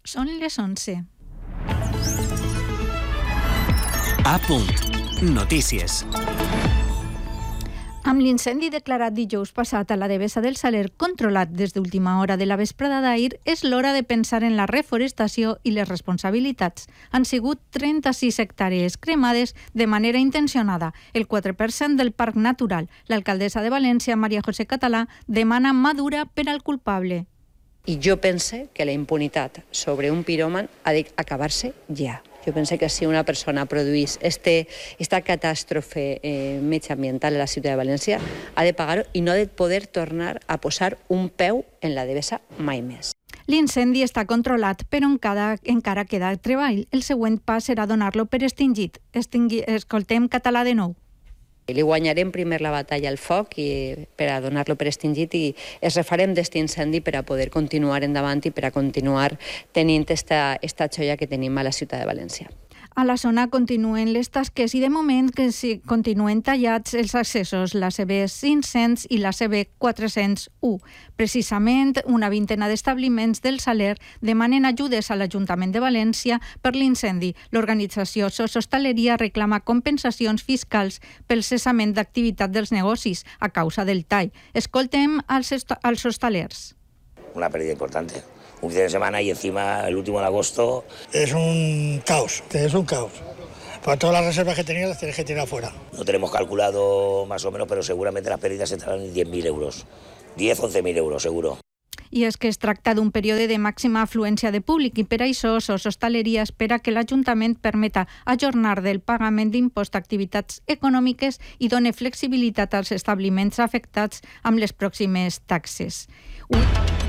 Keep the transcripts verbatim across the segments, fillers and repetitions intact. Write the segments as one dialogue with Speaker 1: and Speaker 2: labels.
Speaker 1: Són les onze.
Speaker 2: A punt. Notícies.
Speaker 1: Amb l'incendi declarat dijous passat a la Devesa del Saler, controlat des d'última hora de la vesprada d'ahir, és l'hora de pensar en la reforestació i les responsabilitats. Han sigut trenta-sis hectàrees cremades de manera intencionada, el quatre per cent del parc natural. L'alcaldessa de València, María José Català, demana mà dura per al culpable.
Speaker 3: I jo pense que la impunitat sobre un piròman ha d'acabar-se ja. Jo penso que si una persona produís este, esta catàstrofe eh, mediambiental a la ciutat de València, ha de pagar-ho i no ha de poder tornar a posar un peu en la Devesa mai més.
Speaker 1: L'incendi està controlat, però encara, encara queda treball. El següent pas serà donar-lo per extingit. Extingui, escoltem Català de nou.
Speaker 3: Li guanyarem primer la batalla al foc i per a donar-lo per extingit i es refarem d'aquest incendi per a poder continuar endavant i per a continuar tenint esta, esta xoia que tenim a la ciutat de València.
Speaker 1: A la zona continuen les tasques i de moment que si continuen tallats els accessos, la C B cinc-cents i la C B quatre-cents u. Precisament, una vintena d'establiments del Saler demanen ajudes a l'Ajuntament de València per l'incendi. L'organització Sos Hostaleria reclama compensacions fiscals pel cessament d'activitat dels negocis a causa del tall. Escoltem als, als hostalers.
Speaker 4: Una pérdida importante. Un fin de semana y encima el último de agosto.
Speaker 5: Es un caos, es un caos. Para todas las reservas que tenías las tienes que tirar afuera.
Speaker 4: No tenemos calculado más o menos, pero seguramente las pérdidas estarán en diez mil euros. diez a once mil euros, seguro.
Speaker 1: I és que es tracta d'un període de màxima afluència de públic i per això Sos Hostaleria espera que l'Ajuntament permeta ajornar del pagament d'impost d'activitats econòmiques i doni flexibilitat als establiments afectats amb les pròximes taxes. Un...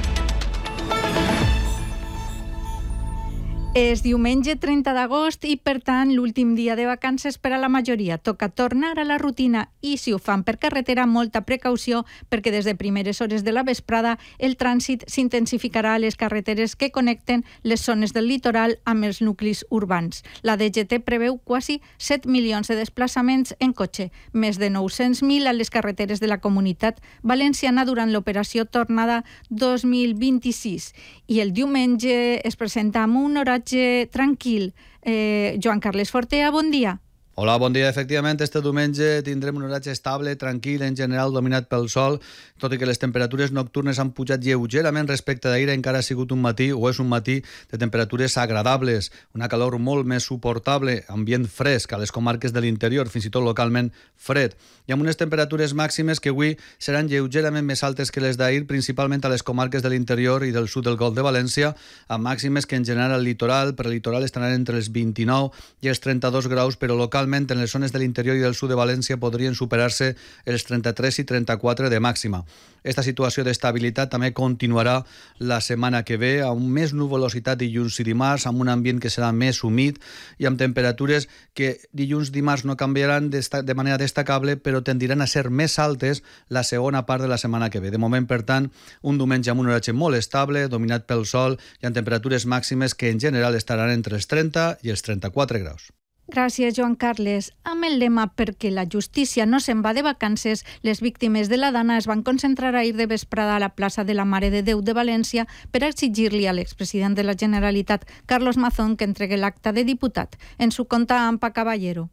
Speaker 1: És diumenge trenta d'agost i, per tant, l'últim dia de vacances per a la majoria. Toca tornar a la rutina i, si ho fan per carretera, molta precaució perquè des de primeres hores de la vesprada el trànsit s'intensificarà a les carreteres que connecten les zones del litoral amb els nuclis urbans. La D G T preveu quasi set milions de desplaçaments en cotxe, més de nou-cents mil a les carreteres de la Comunitat Valenciana durant l'operació Tornada dos mil vint-i-sis. I el diumenge es presenta amb un horatge tranquil. Eh, Joan Carles Fortea, bon dia.
Speaker 6: Hola, bon dia. Efectivament, este diumenge tindrem un horatge estable, tranquil, en general dominat pel sol, tot i que les temperatures nocturnes han pujat lleugerament respecte d'ahir, encara ha sigut un matí, o és un matí, de temperatures agradables, una calor molt més suportable, ambient fresc a les comarques de l'interior, fins i tot localment fred, i amb unes temperatures màximes que avui seran lleugerament més altes que les d'ahir, principalment a les comarques de l'interior i del sud del Golf de València, amb màximes que en general al litoral, per al litoral estaran entre els vint-i-nou i els trenta-dos graus, però local en les zones de l'interior i del sud de València podrien superar-se els trenta-tres i trenta-quatre de màxima. Esta situació d'estabilitat també continuarà la setmana que ve, amb més nuvolositat dilluns i dimarts, amb un ambient que serà més humit i amb temperatures que dilluns i dimarts no canviaran de manera destacable, però tendiran a ser més altes la segona part de la setmana que ve. De moment, per tant, un diumenge amb un horatge molt estable, dominat pel sol i amb temperatures màximes que en general estaran entre els trenta i els trenta-quatre graus.
Speaker 1: Gràcies, Joan Carles. Amb el lema «Perquè la justícia no se'n va de vacances», les víctimes de la Dana es van concentrar ahir de vesprada a la plaça de la Mare de Déu de València per exigir-li a l'expresident de la Generalitat, Carlos Mazón, que entregue l'acta de diputat. Ens ho conta Ampa Caballero.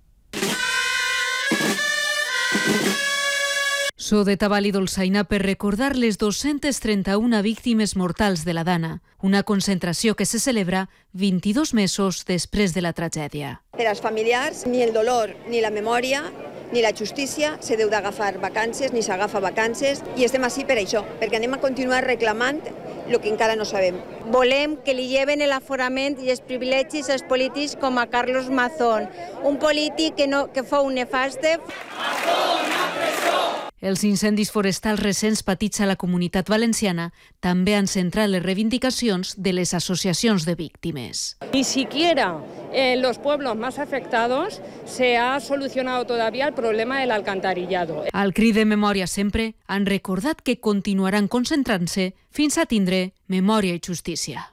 Speaker 7: So de Tabal i Dolçaina per recordar les dos-centes trenta-una víctimes mortals de la Dana, una concentració que se celebra vint-i-dos mesos després de la tragèdia.
Speaker 8: Per als familiars, ni el dolor ni la memòria ni la justícia se deu d'agafar vacances, ni s'agafa vacances, i estem així per això, perquè anem a continuar reclamant el que encara no sabem.
Speaker 9: Volem que li lleven l'aforament i els privilegis als polítics com a Carlos Mazón, un polític que, no, que fou nefaste.
Speaker 7: Els incendis forestals recents patits a la Comunitat Valenciana també han centrat les reivindicacions de les associacions de víctimes.
Speaker 10: Ni siquiera en los pueblos más afectados se ha solucionado todavía el problema del alcantarillado.
Speaker 7: Al crit de memòria sempre han recordat que continuaran concentrant-se fins a tindre memòria i justícia.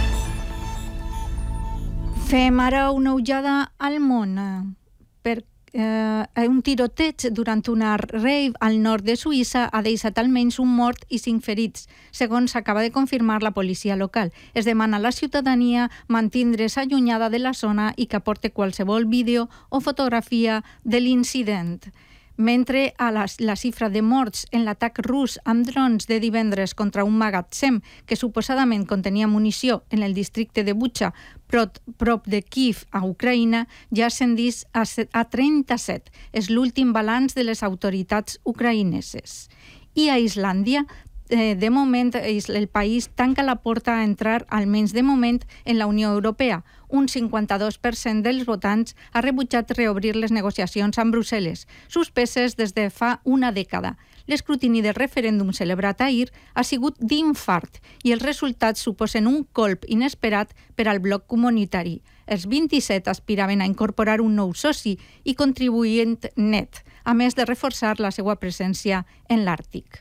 Speaker 1: Fem ara una ullada al món. Per eh, un tiroteig durant una rave al nord de Suïssa ha deixat almenys un mort i cinc ferits, segons acaba de confirmar la policia local. Es demana a la ciutadania mantindre's allunyada de la zona i que aporte qualsevol vídeo o fotografia de l'incident. Mentre a la, la xifra de morts en l'atac rus amb drons de divendres contra un magatzem que suposadament contenia munició en el districte de Bucha, prop, prop de Kiev, a Ucraïna, ja ascendís a, a trenta-set. És l'últim balanç de les autoritats ucraïneses. I a Islàndia, Eh, de moment, el país tanca la porta a entrar, almenys de moment, en la Unió Europea. Un cinquanta-dos per cent dels votants ha rebutjat reobrir les negociacions amb Brussel·les, suspeses des de fa una dècada. L'escrutini del referèndum celebrat ahir ha sigut d'infart i els resultats suposen un colp inesperat per al bloc comunitari. Els vint-i-set aspiraven a incorporar un nou soci i contribuent net, a més de reforçar la seva presència en l'Àrtic.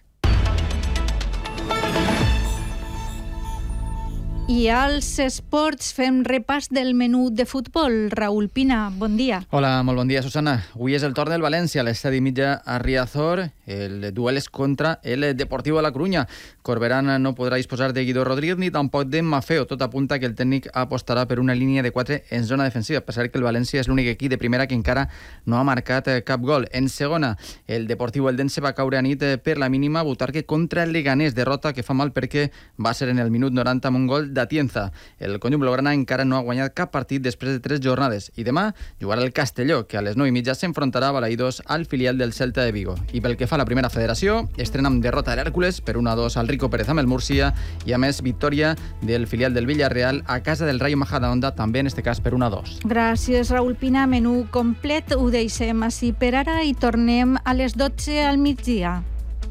Speaker 1: I als esports fem repàs del menú de futbol. Raúl Pina, bon dia.
Speaker 11: Hola, molt bon dia, Susana. Avui és el torn del València, a l'estadi mitja a Riazor. El duel és contra el Deportivo de la Coruña. Corberán no podrà disposar de Guido Rodríguez ni tampoc de Mafeo. Tot apunta que el tècnic apostarà per una línia de quatre en zona defensiva. Per cert que el València és l'únic equip de primera que encara no ha marcat cap gol. En segona, el Deportivo Eldense va caure a nit per la mínima a Butarque contra el Leganés. Derrota que fa mal perquè va ser en el minut noranta amb un gol d'Atienza. El conjunt blaugrana encara no ha guanyat cap partit després de tres jornades i demà jugarà el Castelló, que a les nou i mitja s'enfrontarà a Balaïdos al filial del Celta de Vigo. I pel que fa a la primera federació, estrena amb derrota de l'Hèrcules per un a dos al Rico Pérez amb el Múrcia i a més victòria del filial del Villarreal a casa del Rayo Majadahonda, també en este cas per un a dos.
Speaker 1: Gràcies, Raúl Pina. Menú complet ho deixem així per ara i tornem a les dotze al migdia.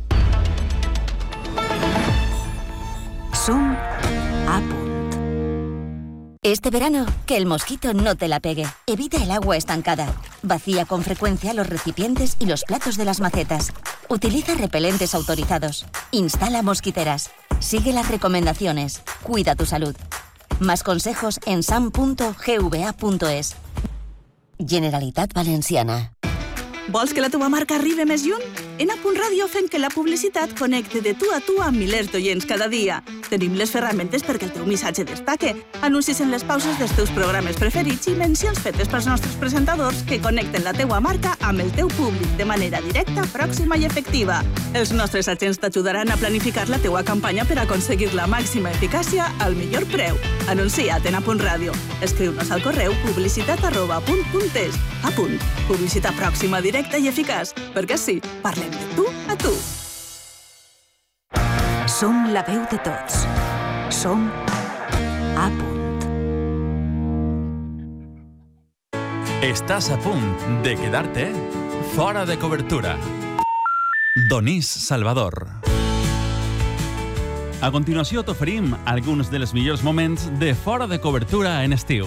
Speaker 12: Som a punt. Este verano, que el mosquito no te la pegue. Evita el agua estancada. Vacía con frecuencia los recipientes y los platos de las macetas. Utiliza repelentes autorizados. Instala mosquiteras. Sigue las recomendaciones. Cuida tu salud. Más consejos en sam punto g v a punto es. Generalitat Valenciana.
Speaker 13: Vols que la teva marca arribi més lluny? En A Punt Ràdio fem que la publicitat connecte de tu a tu amb milers d'oients cada dia. Tenim les ferramentes perquè el teu missatge destaque, anuncis en les pauses dels teus programes preferits i mencions fetes pels nostres presentadors que connecten la teua marca amb el teu públic de manera directa, pròxima i efectiva. Els nostres agents t'ajudaran a planificar la teua campanya per aconseguir la màxima eficàcia al millor preu. Anuncia't en A Punt Ràdio. Escriu-nos al correu publicitat arroba apunt punt es. A Punt. Publicitat pròxima, directa i eficaç. Perquè sí, parlem de tu a tu.
Speaker 12: Som la veu de tots. Som A Punt.
Speaker 14: Estàs a punt de quedar-te fora de cobertura. Donís Salvador. A continuació t'oferim alguns dels millors moments de fora de cobertura en estiu.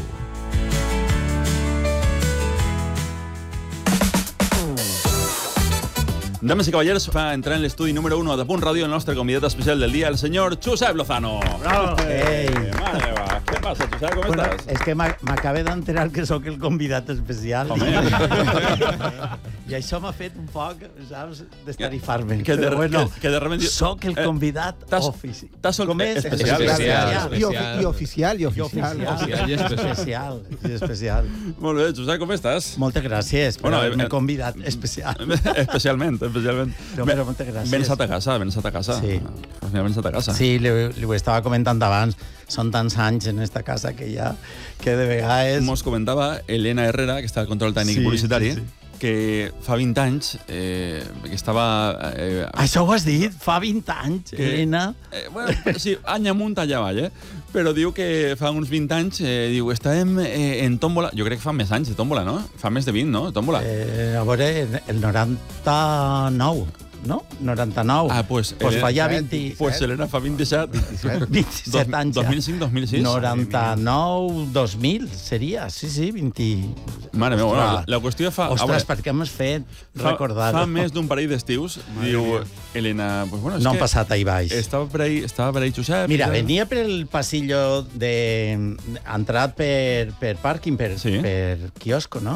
Speaker 14: Dames i cavallers, fa entrar en l'estudi número uno de Punt Ràdio el nostre convidat especial del dia, el senyor Josep Lozano.
Speaker 15: Bravo! Ei!
Speaker 14: Mare meva, què passa, Josep, com
Speaker 15: bueno,
Speaker 14: estàs?
Speaker 15: És que m'acabé d'enterar que sóc el convidat especial.
Speaker 14: Home!
Speaker 15: I això m'ha fet un poc, saps, d'estarifar-me.
Speaker 14: Que de,
Speaker 15: bueno,
Speaker 14: que, que de repente...
Speaker 15: Soc el convidat eh, oficial.
Speaker 14: Com és?
Speaker 15: Especial.
Speaker 16: Especial. I, ofi I oficial, i oficial.
Speaker 15: I oficial, i especial. I especial.
Speaker 14: Molt bé, Josep, com estàs?
Speaker 15: Moltes gràcies per bueno, haver-me convidat especial.
Speaker 14: Especialment, especialment.
Speaker 15: No, però moltes gràcies.
Speaker 14: Ben estat a casa, ben estat a casa.
Speaker 15: Sí.
Speaker 14: Ben estat a casa.
Speaker 15: Sí, li, li ho estava comentant abans. Són tants anys en esta casa que ja, que de vegades...
Speaker 14: Mos comentava Elena Herrera, que està al control tècnic
Speaker 15: sí,
Speaker 14: publicitari,
Speaker 15: sí, sí.
Speaker 14: que fa vint anys eh, que estava... Eh,
Speaker 15: Això ho has dit? Fa vint anys, que, Elena?
Speaker 14: Eh, bueno, sí, any amunt, allà avall, eh? Però diu que fa uns vint anys, eh, diu, estàvem eh, en tòmbola, jo crec que fa més anys de tòmbola, no? Fa més de vint, no? Tòmbola.
Speaker 15: Eh, a veure, el noranta-nou, no? noranta-nou.
Speaker 14: Ah, pues...
Speaker 15: Pues fa ja
Speaker 14: vint... Pues Elena fa vint-i-set.
Speaker 15: vint-i-set anys ja.
Speaker 14: dos mil cinc dos mil sis.
Speaker 15: noranta-nou dos mil seria, sí, sí, vint...
Speaker 14: Mare meva, bueno, la qüestió fa...
Speaker 15: Ostres, per què m'has fet recordar?
Speaker 14: Fa, fa més d'un parell d'estius, diu Elena... Pues bueno,
Speaker 15: no han passat ahí baix.
Speaker 14: Estava per ahí, estava per ahí Josep...
Speaker 15: Mira, venia per el passillo de... entrat per, per pàrquing, per,
Speaker 14: sí.
Speaker 15: per quiosco, no?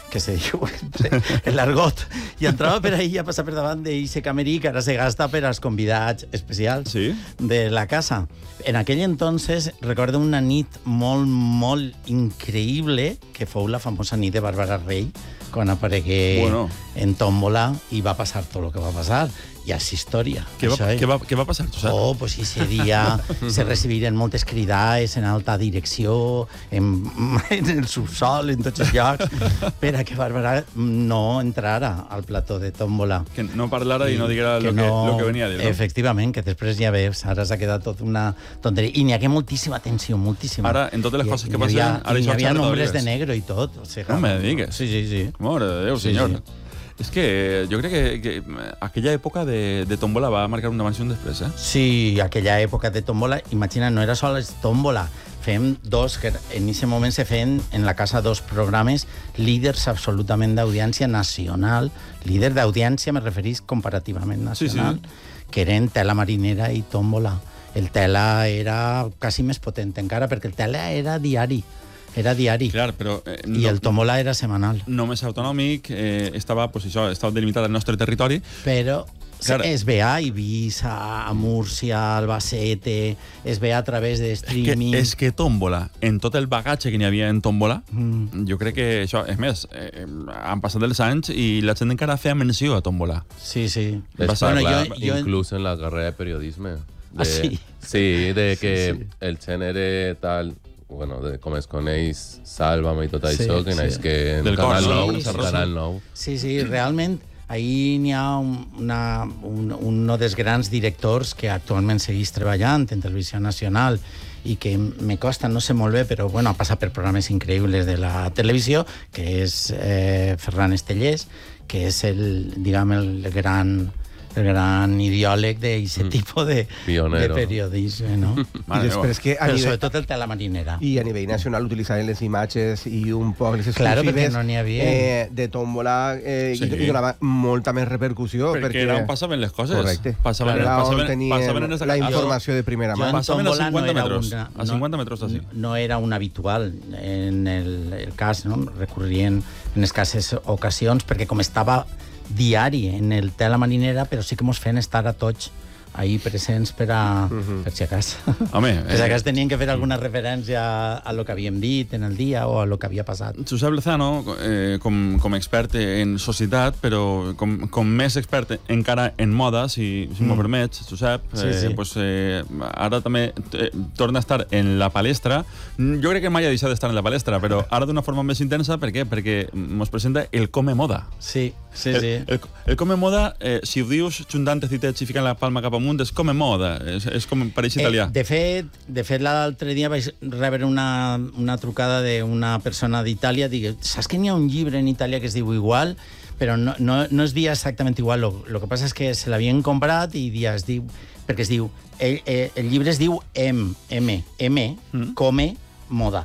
Speaker 15: que se diu l'argot, i entrava per ahí a passar per davant d'eixe camerí que ara se gasta per als convidats especials
Speaker 14: sí?
Speaker 15: de la casa. En aquell entonces recordo una nit molt, molt increïble que fou la famosa nit de Bàrbara Rey, quan aparegué
Speaker 14: bueno.
Speaker 15: en Tómbola i va passar tot el que va passar. Ja és història.
Speaker 14: Què va, què va, què va passar, tu saps?
Speaker 15: Oh, pues ese dia se recibiren moltes cridades en alta direcció, en, en el subsol, en tots els llocs, per a que Bàrbara no entrara al plató de Tómbola.
Speaker 14: Que no parlara i, i no diguera el que, no, lo que venia a dir, no?
Speaker 15: Efectivament, que després ja veus, ara s'ha quedat tot una tonteria. I n'hi ha moltíssima tensió, moltíssima.
Speaker 14: Ara, en totes les coses que passen...
Speaker 15: I n'hi havia nombres de negro i tot. O sigui,
Speaker 14: no me digues.
Speaker 15: Sí, sí, sí.
Speaker 14: Mare de Déu,
Speaker 15: sí,
Speaker 14: senyor.
Speaker 15: Sí.
Speaker 14: És que jo crec que, que aquella època de, de Tómbola va marcar un abans i un després, eh?
Speaker 15: Sí, aquella època de Tómbola, imagina, no era sols Tómbola, fem dos, que en aquest moment se feien en la casa dos programes líders absolutament d'audiència nacional, líder d'audiència, me referís comparativament nacional, sí, sí. que eren Tela Marinera i Tómbola. El Tela era quasi més potent encara, perquè el Tela era diari. Era diari.
Speaker 14: Clar, però, eh,
Speaker 15: I
Speaker 14: no,
Speaker 15: el Tómbola era setmanal.
Speaker 14: Només autonòmic, eh, estava, pues, això, estava delimitat al nostre territori.
Speaker 15: Però clar. Es ve a Eivissa, a Múrcia, a Albacete, es ve a través de streaming...
Speaker 14: És que, és que Tómbola, en tot el bagatge que n'hi havia en Tómbola, mm. jo crec que això, és més, eh, han passat els anys i la gent encara feia menció a Tómbola.
Speaker 15: Sí, sí.
Speaker 17: Es parla, bueno, jo, jo... inclús en la carrera de periodisme. De,
Speaker 15: ah, sí?
Speaker 17: Sí, de que
Speaker 15: sí, sí.
Speaker 17: el gènere tal... bueno, de com es coneix Sálvame i tot sí, això, que naix sí. que en
Speaker 14: Del
Speaker 17: Canal nou,
Speaker 15: sí, sí,
Speaker 17: Canal nou.
Speaker 15: Sí, sí, realment ahí n'hi ha una, un, un dels grans directors que actualment segueix treballant en Televisió Nacional i que me costa, no sé molt bé, però bueno, ha passat per programes increïbles de la televisió, que és eh, Ferran Estellés, que és el, diguem, el gran... el gran ideòleg d'aquest mm. tipus de, de periodisme, no?
Speaker 16: I després que a
Speaker 15: Però
Speaker 16: nivell...
Speaker 15: sobretot el Tela Marinera.
Speaker 16: I a nivell nacional utilitzaven les imatges i un poc les
Speaker 15: claro,
Speaker 16: exclusives
Speaker 15: no havia.
Speaker 16: eh, de Tómbola eh, sí. i donava molta més repercussió.
Speaker 14: Perquè, perquè era on passaven les coses.
Speaker 16: Correcte.
Speaker 14: Passaven,
Speaker 16: claro,
Speaker 14: passaven, passaven en
Speaker 16: la informació de primera mà.
Speaker 14: Passaven a cinquanta
Speaker 15: no
Speaker 14: metres.
Speaker 15: Una,
Speaker 14: a cinquanta metres d'ací.
Speaker 15: No, no era un habitual en el, el cas, no? Recorrien en escasses ocasions, perquè com estava diari en el Tela Marinera, però sí que mos feien estar a tots ahí presents per a... Uh-huh. per si acas.
Speaker 14: Home,
Speaker 15: per si acas tenien que fer alguna referència a lo que havíem dit en el dia o a lo que havia passat.
Speaker 14: Josep Lezano, eh, com, com expert en societat, però com, com més expert encara en moda, si, si mm. m'ho permets, Josep,
Speaker 15: sí, sí.
Speaker 14: Eh, pues, eh, ara també eh, torna a estar en la palestra. Jo crec que mai ha deixat d'estar en la palestra, però ara d'una forma més intensa, per què? Perquè mos presenta el Come Moda.
Speaker 15: Sí, sí,
Speaker 14: el,
Speaker 15: sí.
Speaker 14: El, el Come Moda, eh, si ho dius juntant citets i ficant la palma cap amunt, és Come Moda, és, és com pareix italià.
Speaker 15: Eh, de fet, de fet l'altre dia vaig rebre una, una trucada d'una persona d'Itàlia, digue, saps que n'hi ha un llibre en Itàlia que es diu igual, però no, no, no es dia exactament igual, lo, lo que passa és que se l'havien comprat i dia es diu, perquè es diu, el, el, el llibre es diu M, M, M, mm. Come Moda.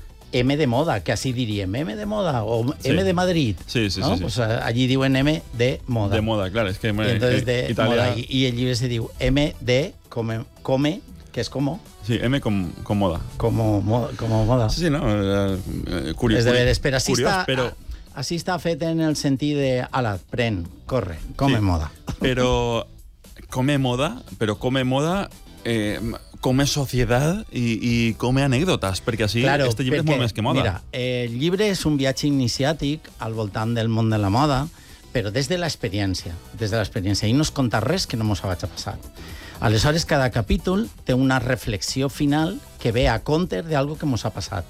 Speaker 15: M de moda, que así diríem, M de moda, o sí. M de Madrid.
Speaker 14: Sí, sí,
Speaker 15: ¿no?
Speaker 14: sí, sí.
Speaker 15: Pues allí diuen M de moda.
Speaker 14: De moda, claro, es que...
Speaker 15: Y entonces de
Speaker 14: Italia...
Speaker 15: moda, y, y el llibre se diu M de come, come, que és como...
Speaker 14: Sí, M com, com moda.
Speaker 15: Como, como moda.
Speaker 14: Sí, sí, no? Eh, curiós.
Speaker 15: És de veres, però així
Speaker 14: curiós,
Speaker 15: està...
Speaker 14: però...
Speaker 15: Així està fet en el sentit de, ala, pren, corre, come sí, moda.
Speaker 14: Però come moda, però come moda... Eh, come societat i, i come anècdotes, perquè així
Speaker 15: claro,
Speaker 14: este llibre
Speaker 15: perquè,
Speaker 14: és molt més que moda.
Speaker 15: Mira, el llibre és un viatge iniciàtic al voltant del món de la moda, però des de l'experiència, des de l'experiència. I no es conta res que no mos hagi passat. Aleshores, cada capítol té una reflexió final que ve a compte d'algo que mos ha passat.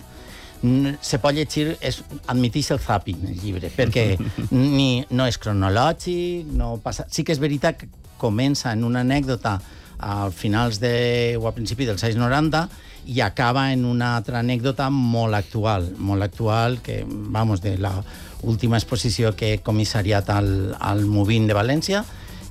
Speaker 15: Se pot llegir, és, admitix el zapping, el llibre, perquè ni, no és cronològic, no passa... Sí que és veritat que comença en una anècdota a finals de, o a principi dels anys noranta i acaba en una altra anècdota molt actual, molt actual, que, vamos, de la última exposició que he comissariat al, al Movint de València,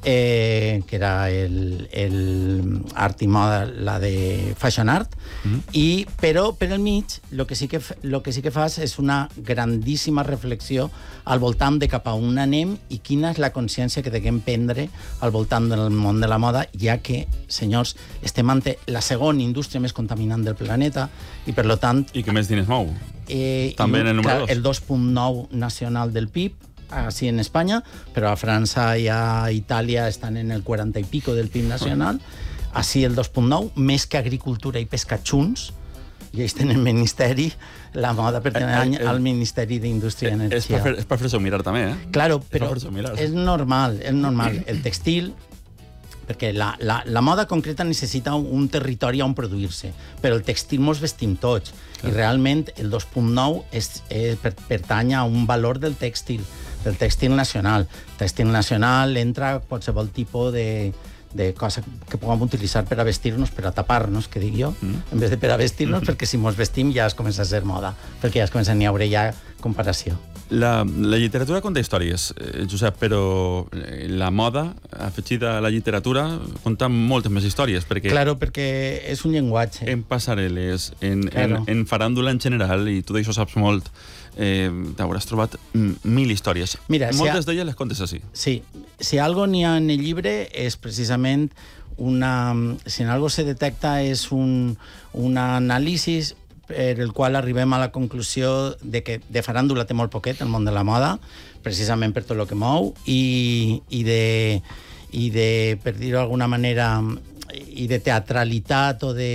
Speaker 15: eh, que era el, el art i moda, la de fashion art, mm-hmm. i, però per el mig el que, sí que, lo que sí que fas és una grandíssima reflexió al voltant de cap a on anem i quina és la consciència que deguem prendre al voltant del món de la moda, ja que, senyors, estem ante la segona indústria més contaminant del planeta i, per lo tant...
Speaker 14: I que més diners mou.
Speaker 15: Eh,
Speaker 14: També en el número dos.
Speaker 15: El dos coma nou nacional del P I B, así en España, pero a França i a Itàlia estan en el quaranta i pico del P I B nacional, així el dos coma nou, més que agricultura i pesca junts, i ells tenen ministeri, la moda pertany al Ministeri d'Indústria i Energia.
Speaker 14: És per, fer, és per fer-se mirar també, eh?
Speaker 15: Claro, però és normal, és normal. El textil, perquè la, la, la moda concreta necessita un territori on produir-se, però el textil mos vestim tots, clar. I realment el dos coma nou és, és, pertany a un valor del textil, del textil nacional. El textil nacional entra qualsevol tipus de, de cosa que puguem utilitzar per a vestir-nos, per a tapar-nos, que dic jo, mm. en vez de per a vestir-nos, mm. perquè si mos vestim ja es comença a ser moda, perquè ja es comença a n'hi haure ja comparació.
Speaker 14: La, la literatura conta històries, eh, Josep, però la moda, afegida a la literatura, conta moltes més històries, perquè...
Speaker 15: Claro, perquè és un llenguatge.
Speaker 14: En passarel·les, en,
Speaker 15: claro.
Speaker 14: en, en faràndula en general, i tu d'això saps molt, eh, t'hauràs trobat mil històries.
Speaker 15: Mira,
Speaker 14: moltes
Speaker 15: si ha...
Speaker 14: d'elles les contes així.
Speaker 15: Sí, si algo n'hi ha en el llibre és precisament una... Si en algo se detecta és un, un anàlisi per el qual arribem a la conclusió de que de faràndula té molt poquet el món de la moda, precisament per tot el que mou, i, i, de, i de, per dir-ho d'alguna manera, i de teatralitat o de...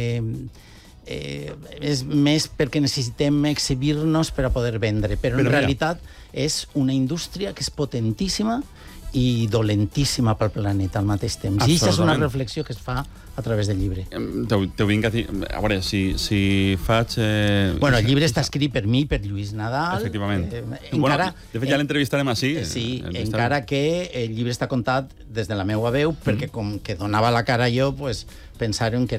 Speaker 15: Eh, és més perquè necessitem exhibir-nos per a poder vendre, però, però en mira. realitat és una indústria que és potentíssima i dolentíssima pel planeta al mateix temps. I això és una reflexió que es fa a través del llibre.
Speaker 14: Te, te vinc a dir... A veure, si, si faig... Eh...
Speaker 15: Bueno, el llibre està escrit per mi, per Lluís Nadal.
Speaker 14: Efectivament. Eh,
Speaker 15: encara,
Speaker 14: bueno, de fet, ja l'entrevistarem així.
Speaker 15: Eh, sí, encara que el llibre està contat des de la meva veu, perquè com que donava la cara jo, pues, pensàrem que era